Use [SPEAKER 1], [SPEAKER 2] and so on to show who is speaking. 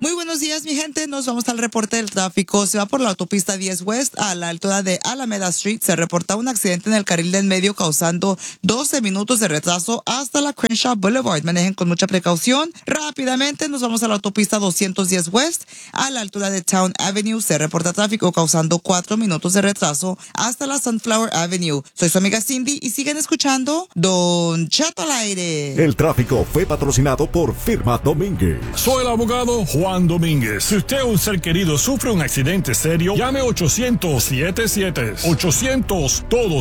[SPEAKER 1] Muy buenos días, mi gente. Nos vamos al reporte del tráfico. Se va por la autopista 10 West a la altura de Alameda Street. Se reporta un accidente en el carril del medio causando 12 minutos de retraso hasta la Crenshaw Boulevard. Manejen con mucha precaución. Rápidamente nos vamos a la autopista 210 West a la altura de Town Avenue. Se reporta tráfico causando 4 minutos de retraso hasta la Sunflower Avenue. Soy su amiga Cindy y siguen escuchando Don Cheto al aire.
[SPEAKER 2] El tráfico fue patrocinado por Firma Domínguez.
[SPEAKER 3] Soy el abogado Juan Domínguez. Si usted o un ser querido sufre un accidente serio, llame 800-77. 800 todos